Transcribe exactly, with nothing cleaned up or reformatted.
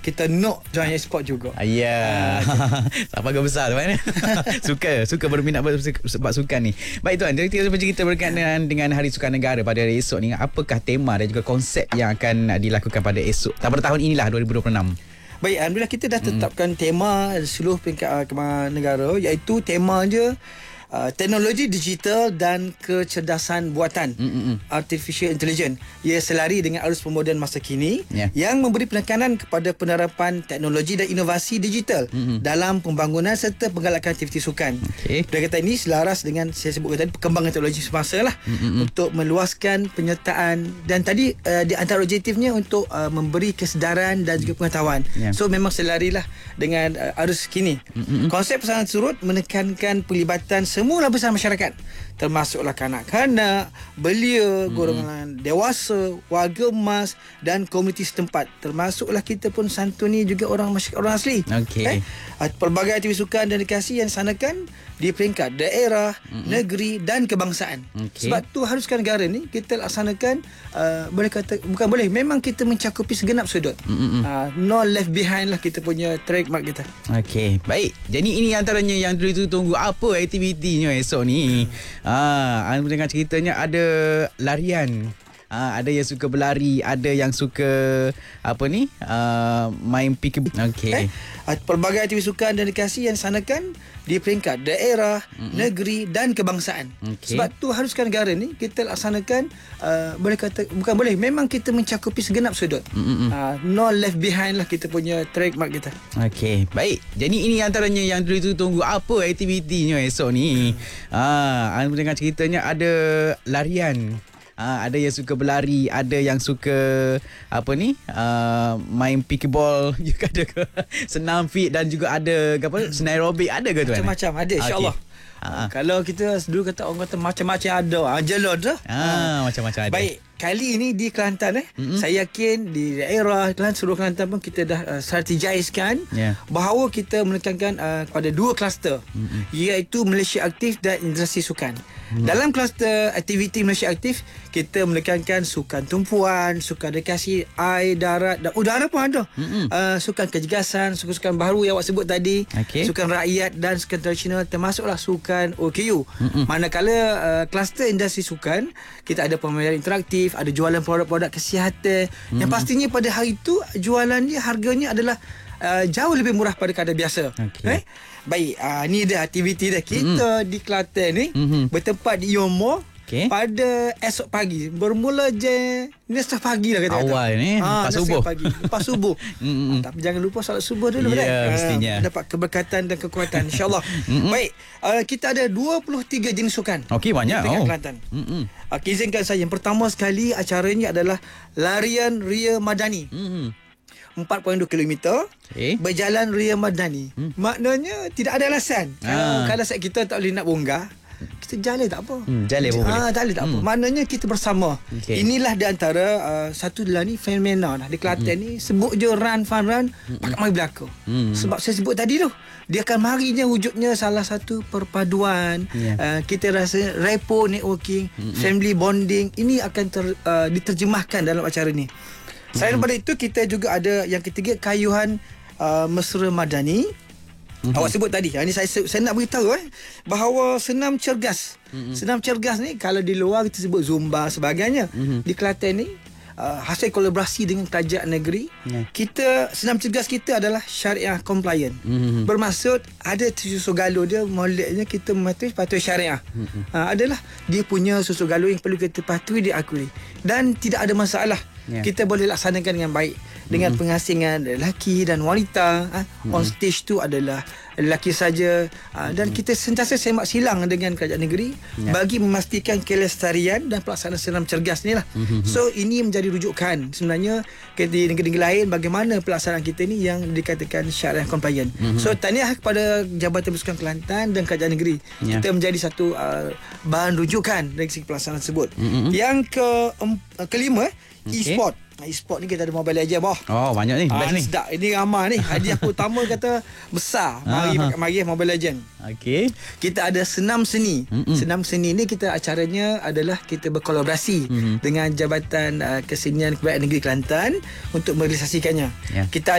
kita nak join e-sport juga. Ya. Yeah. Uh, Apa besar tuan. Suka, suka berminat sebab sukan ni. Baik tuan, kita bercerita berkaitan dengan Hari Sukan Negara pada hari esok ni. Apakah tema dan juga konsep yang akan dilakukan pada esok? Pada tahun inilah dua ribu dua puluh enam. Baik, alhamdulillah kita dah tetapkan hmm. tema seluruh peringkat uh, kemah negara, iaitu temanya Uh, teknologi digital dan kecerdasan buatan, Mm-mm. artificial intelligence. Ia selari dengan arus pemodenan masa kini, yeah. yang memberi penekanan kepada penerapan teknologi dan inovasi digital Mm-mm. dalam pembangunan serta penggalakan aktiviti sukan. Okay. Perkata ini selaras dengan saya sebutkan tadi perkembangan teknologi semasa lah, Mm-mm. untuk meluaskan penyertaan, dan tadi uh, di antara objektifnya untuk uh, memberi kesedaran dan juga pengetahuan. Yeah. So memang selarilah dengan uh, arus kini. Mm-mm. Konsep pesanan tersebut menekankan pelibatan semua lapisan masyarakat, termasuklah kanak-kanak, belia, hmm. golongan dewasa, warga emas dan komuniti setempat. Termasuklah kita pun santuni juga orang orang asli. Okey. Eh? Pelbagai aktiviti sukan dan edukasi yang disanakan di peringkat daerah, hmm. negeri dan kebangsaan. Okay. Sebab tu Haruskan Negara ni kita laksanakan, uh, boleh kata bukan boleh, memang kita mencakupi segenap sudut. Hmm. Uh, no left behind lah kita punya trademark kita. Okey, baik. Jadi ini antaranya yang ditunggu, apa aktivitinya esok ni. Ah, anda dengar ceritanya ada larian. Ah, ada yang suka berlari, ada yang suka apa ni? Uh, main peekaboo. Okey. Eh, pelbagai aktiviti sukan dan edukasi yang disanakan di peringkat daerah, mm-hmm. negeri dan kebangsaan. Okay. Sebab tu Haruskan Negara ni kita laksanakan, uh, boleh kata bukan boleh, memang kita mencakupi segenap sudut. Mm-hmm. Uh, no left behind lah kita punya trademark kita. Okey, baik. Jadi ini antaranya yang ditunggu, apa aktivitinya esok ni. Ah, anda dengar ceritanya ada larian. Ah, ada yang suka berlari, ada yang suka apa ni? Uh, main peekaboo juga ada ke? Senam fit dan juga ada apa? Senam aerobik ada ke tuan? Macam-macam ada, insya-Allah. Okay. Ha. Kalau kita dulu kata orang kata macam-macam ada, ah jelod dah. Ah, ha. macam-macam ada. Baik, kali ini di Kelantan eh, mm-hmm. saya yakin di daerah Kelantan, seluruh Kelantan pun kita dah uh, strategiskan, yeah. bahawa kita menekankan uh, pada dua kluster, mm-hmm. iaitu Malaysia Aktif dan industri sukan. Mm. Dalam kluster aktiviti Malaysia Aktif, kita menekankan sukan tumpuan, sukan rekreasi, air, darat dan udara pun ada. Mm-hmm. Uh, sukan kejegasan, sukan-sukan baru yang awak sebut tadi, okay. sukan rakyat dan sukan tradisional, termasuklah sukan O K U. Mm-hmm. Manakala uh, kluster industri sukan, kita ada pemameran interaktif, ada jualan produk-produk kesihatan, mm-hmm. yang pastinya pada hari itu jualannya, harganya adalah uh, jauh lebih murah pada kadar biasa. Okay. Eh? Baik, uh, ni dah aktiviti dah kita, mm-hmm. di Kelantan ni, mm-hmm. bertempat di Yomo, okay. pada esok pagi. Bermula je ni setengah pagi lah kata-kata. Awal ni, ha, lepas subuh. Pagi, lepas subuh. mm-hmm. ha, tapi jangan lupa solat subuh dulu. Ya, yeah, mestinya. Ha, dapat keberkatan dan kekuatan, insyaAllah. mm-hmm. Baik, uh, kita ada dua puluh tiga jenis sukan. Okey, banyak. Di oh. Kelantan. Mm-hmm. Uh, izinkan saya, yang pertama sekali acaranya adalah larian Ria Madani. Mm-hmm. empat perpuluhan dua kilometer, okay. berjalan Ria Madani. hmm. Maknanya tidak ada alasan. ah. Kalau saat kita tak boleh nak bonggah, kita jalan tak apa. hmm, Jalan pun boleh. ah, Jalan tak hmm. apa. Maknanya kita bersama. okay. Inilah di antara uh, satu adalah ni fenomena lah di Kelantan. hmm. ni sebut je run fun run, hmm. pakat mari belakang. hmm. Sebab saya sebut tadi tu, dia akan marinya wujudnya salah satu perpaduan, yeah. uh, kita rasa rapport, networking, hmm. family bonding. Ini akan ter, uh, diterjemahkan dalam acara ni. Selain daripada itu, kita juga ada yang ketiga, kayuhan uh, mesra madani. Mm-hmm. Awak sebut tadi. Ini saya saya nak beritahu eh bahawa senam cergas. Mm-hmm. Senam cergas ni kalau di luar kita sebut zumba sebagainya. Mm-hmm. Di Kelantan ni uh, hasil kolaborasi dengan kerajaan negeri. Yeah. Kita senam cergas kita adalah syariah compliant. Mm-hmm. Bermaksud ada susu galuh dia, moleknya kita mematuhi patuhi syariah. Mm-hmm. Uh, adalah dia punya susu galuh yang perlu kita patuhi, diakui, dan tidak ada masalah. Yeah. Kita boleh laksanakan dengan baik dengan mm-hmm. pengasingan lelaki dan wanita. ha? mm-hmm. On stage tu adalah lelaki saja, ha? dan mm-hmm. kita sentiasa semak silang dengan kerajaan negeri, yeah. bagi memastikan kelestarian dan pelaksanaan senam cergas ni lah. mm-hmm. So ini menjadi rujukan sebenarnya di negeri-negeri lain, bagaimana pelaksanaan kita ni yang dikatakan syariah compliant. mm-hmm. So tahniah kepada Jabatan Bersukan Kelantan dan kerajaan negeri, yeah. kita menjadi satu uh, bahan rujukan dari segi pelaksanaan tersebut. mm-hmm. Yang ke um, kelima, okay. e-sport. E-sport ni kita ada Mobile Legends boh. Oh, banyak ni. Best ah, ni. Sedap. Ini ramai ni. Hadiah utama kata besar. Mari mari Mobile Legends. Okey. Kita ada senam seni. Mm-mm. Senam seni ni kita acaranya adalah kita berkolaborasi mm-hmm. dengan Jabatan uh, Kesenian Kebudayaan Negeri Kelantan untuk merealisasikannya. Yeah. Kita